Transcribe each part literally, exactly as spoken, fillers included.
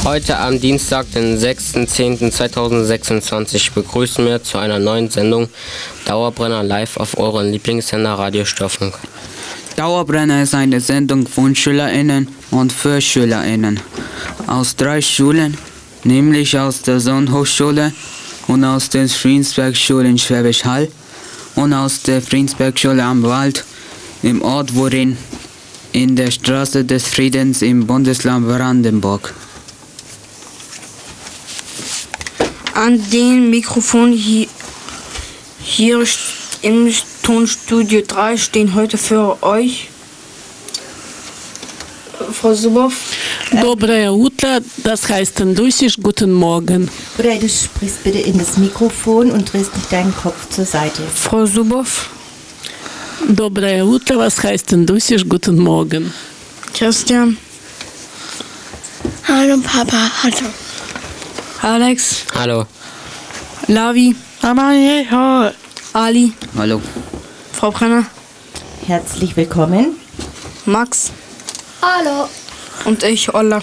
Heute am Dienstag, den sechsten zehnten zweitausendsechsundzwanzig, begrüßen wir zu einer neuen Sendung Dauerbrenner live auf euren Lieblingssender Radio Störfunk. Dauerbrenner ist eine Sendung von SchülerInnen und für SchülerInnen aus drei Schulen, nämlich aus der Sonnenhochschule und aus der Friedensberg-Schule in Schwäbisch Hall und aus der Friedensberg-Schule am Wald im Ort Worin in der Straße des Friedens im Bundesland Brandenburg. An dem Mikrofon hier, hier im Tonstudio drei stehen heute für euch Frau Subow. Доброе утро, das heißt in Russisch guten Morgen. Oder du sprichst bitte in das Mikrofon und drehst nicht deinen Kopf zur Seite. Frau Subow. Доброе утро, was heißt in Russisch guten Morgen. Christian. Hallo Papa, hallo. Alex. Hallo. Lavi. Ali. Hallo. Frau Brenner. Herzlich willkommen. Max. Hallo. Und ich, Olla.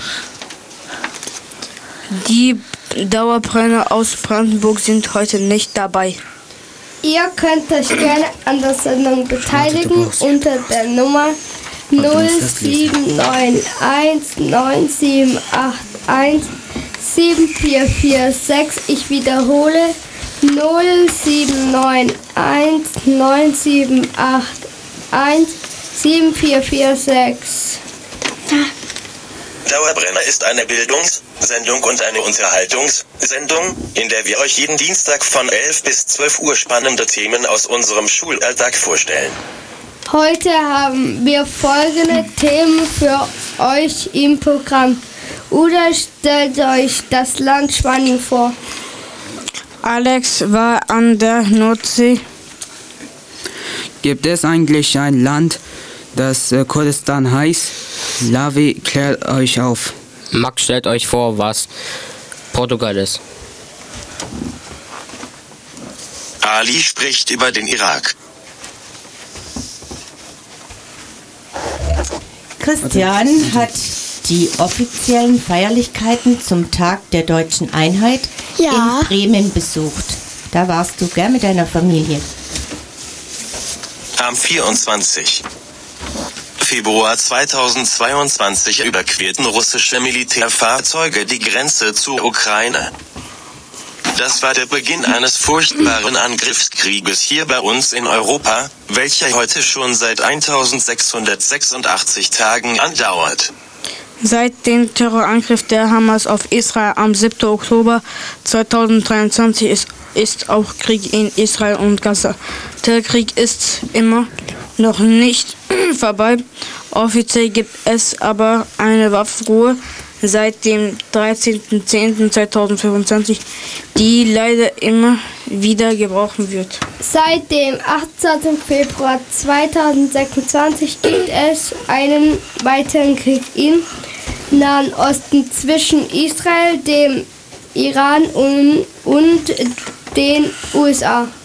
Die Dauerbrenner aus Brandenburg sind heute nicht dabei. Ihr könnt euch gerne an der Sendung beteiligen unter der Nummer null sieben neun eins neun sieben acht eins sieben vier vier sechs. Ich wiederhole null sieben neun eins neun sieben acht eins sieben vier vier sechs. Dauerbrenner ist eine Bildungssendung und eine Unterhaltungssendung, in der wir euch jeden Dienstag von elf bis zwölf Uhr spannende Themen aus unserem Schulalltag vorstellen. Heute haben wir folgende Themen für euch im Programm. Uda stellt euch das Land Spanien vor. Alex war an der Nordsee. Gibt es eigentlich ein Land, das äh, Kurdistan heißt? Lavi klärt euch auf. Max stellt euch vor, was Portugal ist. Ali spricht über den Irak. Christian hat die offiziellen Feierlichkeiten zum Tag der deutschen Einheit Ja. in Bremen besucht. Da warst du gern mit deiner Familie. Am vierundzwanzigsten Februar zweitausendzweiundzwanzig überquerten russische Militärfahrzeuge die Grenze zur Ukraine. Das war der Beginn eines furchtbaren Angriffskrieges hier bei uns in Europa, welcher heute schon seit eintausendsechshundertsechsundachtzig Tagen andauert. Seit dem Terrorangriff der Hamas auf Israel am siebten Oktober zweitausenddreiundzwanzig ist, ist auch Krieg in Israel und Gaza. Der Krieg ist immer noch nicht vorbei. Offiziell gibt es aber eine Waffenruhe seit dem dreizehnten zehnten zweitausendfünfundzwanzig, die leider immer wieder gebrochen wird. Seit dem achtzehnten Februar zweitausendsechsundzwanzig gibt es einen weiteren Krieg im Nahen Osten zwischen Israel, dem Iran und, und den U S A.